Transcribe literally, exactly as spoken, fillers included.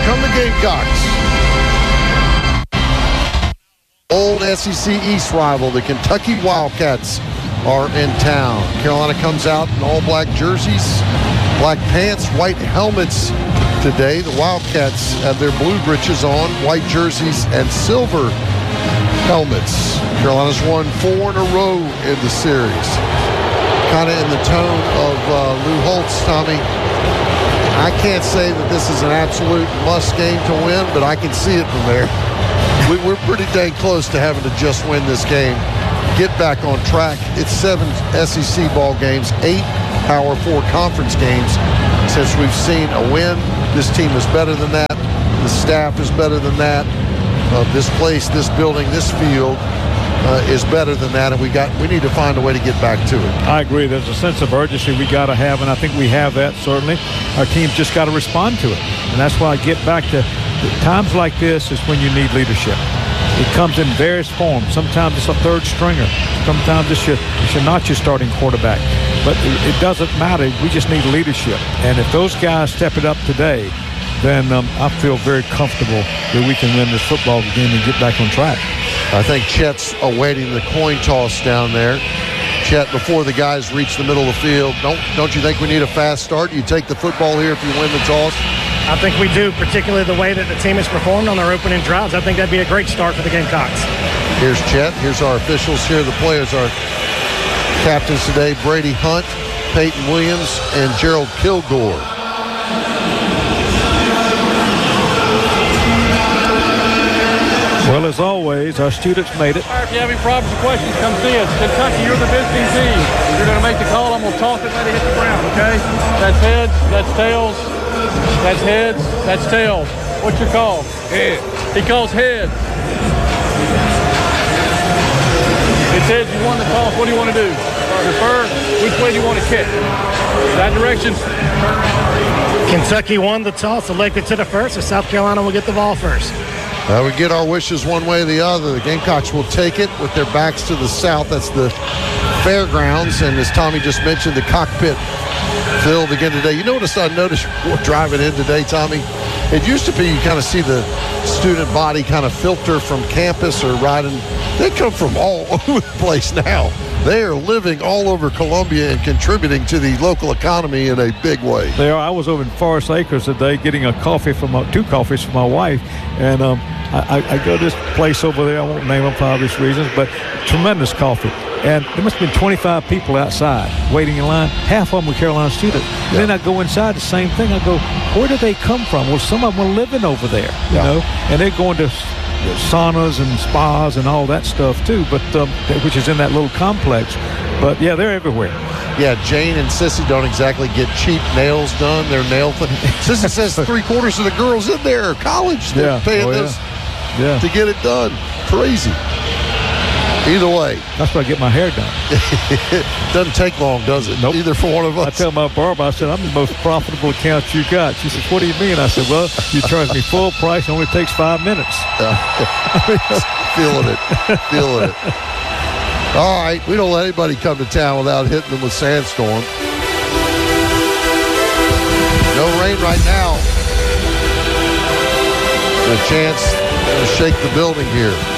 come the Gamecocks. Old S E C East rival, the Kentucky Wildcats, are in town. Carolina comes out in all black jerseys, black pants, white helmets today. The Wildcats have their blue breeches on, white jerseys, and silver helmets. Carolina's won four in a row in the series. Kind of in the tone of uh, Lou Holtz, Tommy. I can't say that this is an absolute must game to win, but I can see it from there. We, we're pretty dang close to having to just win this game. Get back on track. It's seven S E C ball games, eight Power Four conference games since we've seen a win. This team is better than that. The staff is better than that. Uh, this place, this building, this field uh, is better than that, and we got we need to find a way to get back to it. I agree. There's a sense of urgency we got to have, and I think we have that, certainly. Our team's just got to respond to it, and that's why I get back to times like this is when you need leadership. It comes in various forms. Sometimes it's a third stringer. Sometimes it's your, it's your not your starting quarterback. But it, it doesn't matter. We just need leadership. And if those guys step it up today, then um, I feel very comfortable that we can win this football game and get back on track. I think Chet's awaiting the coin toss down there. Chet, before the guys reach the middle of the field, don't don't you think we need a fast start? You take the football here if you win the toss? I think we do, particularly the way that the team has performed on their opening drives. I think that'd be a great start for the Gamecocks. Here's Chet. Here's our officials. Here are the players. Our captains today, Brady Hunt, Peyton Williams, and Gerald Kilgore. Well, as always, our students made it. All right, if you have any problems or questions, come see us. Kentucky, you're the visiting team. You're going to make the call. I'm going to toss it, let it hit the ground, okay? That's heads, that's tails, that's heads, that's tails. What's your call? Head. He calls head. It says you won the toss. What do you want to do? Defer. Which way do you want to kick? That direction. Kentucky won the toss, elected to the first, so South Carolina will get the ball first. Uh, we get our wishes one way or the other. The Gamecocks will take it with their backs to the south. That's the fairgrounds, and as Tommy just mentioned, the cockpit filled again today. You notice I noticed driving in today, Tommy, it used to be you kind of see the student body kind of filter from campus or riding. They come from all over the place now. They are living all over Columbia and contributing to the local economy in a big way. They are. I was over in Forest Acres today getting a coffee from my, two coffees for my wife, and um, I, I go to this place over there. I won't name them for obvious reasons, but tremendous coffee. And there must have been twenty-five people outside waiting in line. Half of them were Carolina students. And yeah. Then I go inside, the same thing. I go, where do they come from? Well, some of them are living over there, you yeah. know, and they're going to saunas and spas and all that stuff too, but um, which is in that little complex. But yeah, they're everywhere. Yeah, Jane and Sissy don't exactly get cheap nails done. Their nail thing. Sissy says three quarters of the girls in there are college. They're yeah. paying oh, this yeah. Yeah. to get it done. Crazy. Either way. That's why I get my hair done. Doesn't take long, does it? Nope. Either for one of us. I tell my barber, I said, I'm the most profitable account you got. She says, what do you mean? I said, well, you charge me full price. It only takes five minutes. Uh, feeling it. Feeling it. All right. We don't let anybody come to town without hitting them with sandstorm. No rain right now. A chance to shake the building here.